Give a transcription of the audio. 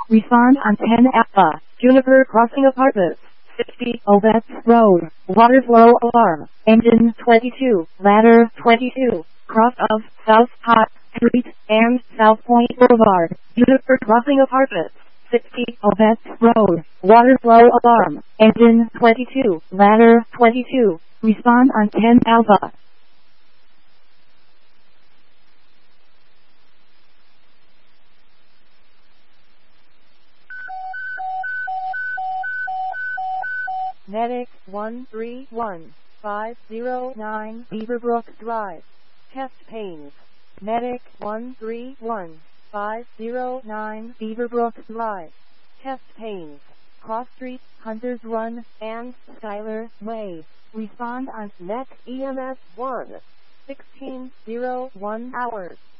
Respond on 10 Alpha. Juniper Crossing Apartments. 60 Ovets Road. Water flow alarm. Engine 22. Ladder 22. Cross of South Hot Street and South Point Boulevard. Juniper Crossing Apartments. 60 Ovets Road. Water flow alarm. Engine 22. Ladder 22. Respond on 10 Alpha. Medic 131509 Beaverbrook Drive. Chest pains. Medic 131509 Beaverbrook Drive. Chest pains. Cross Street, Hunters Run, and Schuyler Way. Respond on Net EMS 1. 16:01 hours.